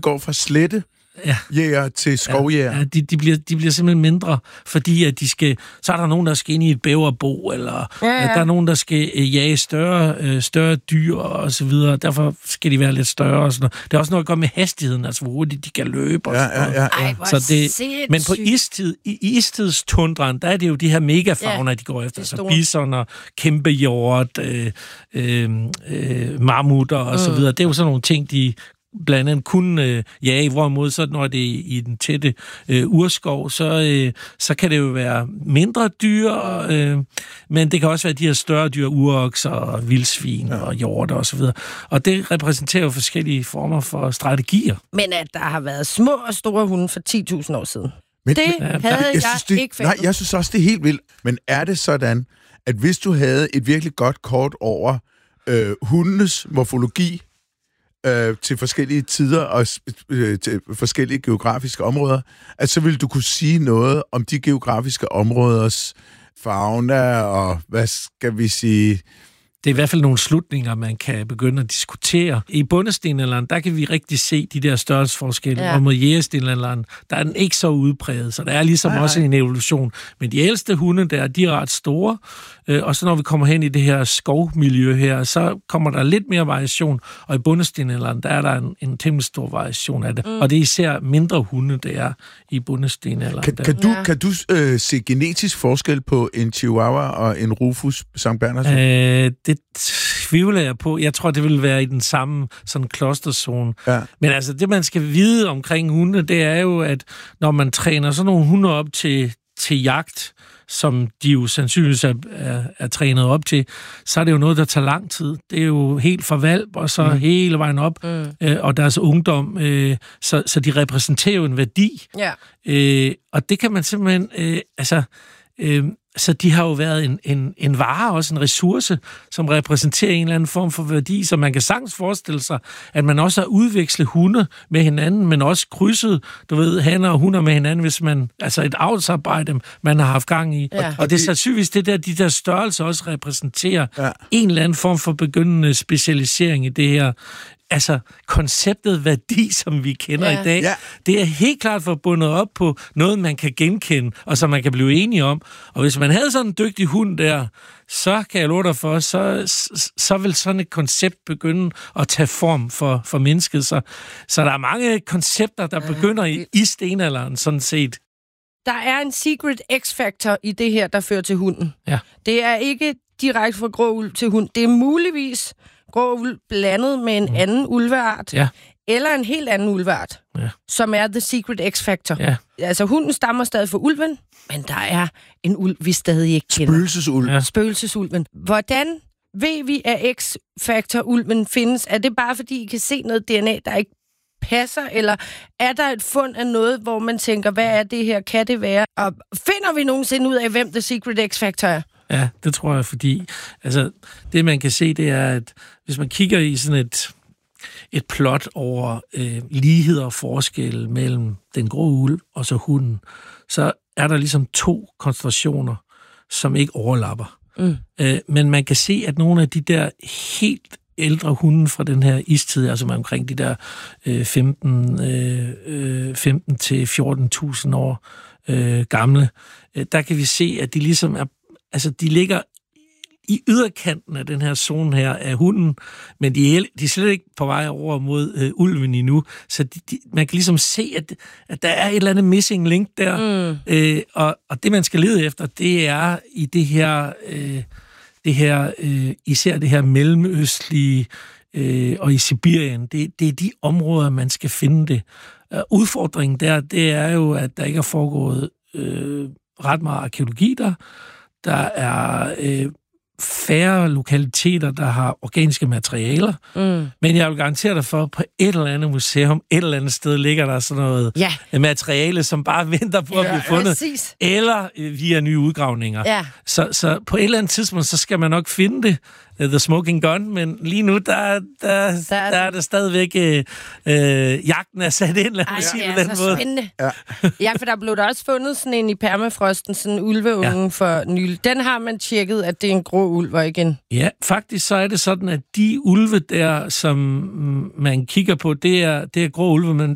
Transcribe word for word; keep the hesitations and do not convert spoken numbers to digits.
går fra slette Ja. jæger til skovjæger. Ja, ja de, de, bliver, de bliver simpelthen mindre, fordi at de skal, så er der nogen, der skal ind i et bæverbo, eller ja, ja. der er nogen, der skal jage større, større dyr og så videre. Derfor skal de være lidt større. Og sådan noget. Det er også noget at gøre med hastigheden, altså hvor hurtigt de kan løbe. Og ja, ja, ja, ja. Ej, så det, men på istid, i istidstundren, der er det jo de her megafauner, ja, de går efter. Så bison og kæmpe hjort, øh, øh, øh, mammutter og mm. så videre. Det er jo sådan nogle ting, de blandt andet kun øh, jage, hvorimod så når det er i den tætte øh, urskov, så, øh, så kan det jo være mindre dyr, øh, men det kan også være de her større dyr, urokser og vildsvin og hjorter og så videre. Og det repræsenterer jo forskellige former for strategier. Men at der har været små og store hunde for ti tusind år siden. Men, det men, havde jeg, jeg, synes, det, ikke fattet. Nej, jeg synes også, det er helt vildt. Men er det sådan, at hvis du havde et virkelig godt kort over øh, hundenes morfologi, Øh, til forskellige tider og øh, til forskellige geografiske områder, at så vil du kunne sige noget om de geografiske områders fauna og, hvad skal vi sige... Det er i hvert fald nogle slutninger, man kan begynde at diskutere. I bundestenalderen, der kan vi rigtig se de der størrelsesforskelle, ja. Og mod jægerstenalderen, der er den ikke så udpræget, så der er ligesom nej, også nej. en evolution. Men de ældste hunde der, de er ret store, og så når vi kommer hen i det her skovmiljø her, så kommer der lidt mere variation, og i bundestenalderen, der er der en, en temmelig stor variation af det. Mm. Og det er især mindre hunde, der er i bundestenalderen. Kan, kan du, ja. kan du øh, se genetisk forskel på en Chihuahua og en Rufus Sankt Bernhardshund? Øh, det tvivler jeg på. Jeg tror, det vil være i den samme sådan klosterzone. Ja. Men altså, det man skal vide omkring hunde, det er jo, at når man træner sådan nogle hunde op til, til jagt, som de jo sandsynligvis er, er, er trænet op til, så er det jo noget, der tager lang tid. Det er jo helt fra valp, og så mm. hele vejen op, mm. øh, og deres ungdom, øh, så, så de repræsenterer jo en værdi. Ja. Øh, og det kan man simpelthen, øh, altså... Øh, Så de har jo været en, en, en vare, også en ressource, som repræsenterer en eller anden form for værdi, så man kan sagtens forestille sig, at man også har udvekslet hunde med hinanden, men også krydset, du ved, hanner og hunder med hinanden, hvis man, altså et avlsarbejde, man har haft gang i. Ja. Og, og det er sandsynligvis det der, de der størrelser også repræsenterer ja. en eller anden form for begyndende specialisering i det her. Altså, konceptet værdi, som vi kender ja. i dag, ja. det er helt klart forbundet op på noget, man kan genkende, og som man kan blive enige om. Og hvis man havde sådan en dygtig hund der, så kan jeg love dig for, så, så vil sådan et koncept begynde at tage form for, for mennesket. Så, så der er mange koncepter, der begynder i, i stenalderen, sådan set. Der er en secret X-factor i det her, der fører til hunden. Ja. Det er ikke direkte fra grå ulv til hund. Det er muligvis grå ulv blandet med en mm. anden ulveart, ja. eller en helt anden ulveart, ja. som er the secret X-factor. Ja. Altså, hunden stammer stadig fra ulven, men der er en ulv, vi stadig ikke kender. Spøgelsesulven. Ja. Spøgelsesulven. Hvordan ved vi, at X-factor-ulven findes? Er det bare, fordi I kan se noget D N A, der ikke passer, eller er der et fund af noget, hvor man tænker, hvad er det her, kan det være? Og finder vi nogensinde ud af, hvem the secret X-factor er? Ja, det tror jeg, fordi altså, det man kan se, det er, at hvis man kigger i sådan et, et plot over øh, ligheder og forskelle mellem den grå ulv og så hunden, så er der ligesom to koncentrationer, som ikke overlapper. Mm. Øh, men man kan se, at nogle af de der helt ældre hunde fra den her istid, altså omkring de der øh, femten, øh, femten til fjorten tusind år øh, gamle, øh, der kan vi se, at de ligesom er altså, de ligger i yderkanten af den her zone her af hunden, men de er, de er slet ikke på vej over mod øh, ulven endnu. Så de, de, man kan ligesom se, at, at der er et eller andet missing link der. Mm. Øh, og, og det, man skal lede efter, det er i det her, øh, det her øh, især det her mellemøstlige øh, og i Sibirien. Det, det er de områder, man skal finde det. Uh, udfordringen der, det er jo, at der ikke er foregået øh, ret meget arkeologi der. Der er øh, færre lokaliteter, der har organiske materialer. Mm. Men jeg vil garantere dig for, at på et eller andet museum, et eller andet sted, ligger der sådan noget ja. materiale, som bare venter på ja, at blive fundet. Præcis. Eller øh, via nye udgravninger. Ja. Så, så på et eller andet tidspunkt, så skal man nok finde det. The Smoking Gun, men lige nu, der, der, der, er, der er der stadigvæk øh, øh, jagten er sat ind, lad mig sige ja, på den så måde. Spændende. Ja. ja, for der blev der også fundet sådan en i permafrosten, sådan en ulveunge ja. for nylig. Den har man tjekket, at det er en grå ulv, og igen. Ja, faktisk så er det sådan, at de ulve der, som man kigger på, det er, det er grå ulve, men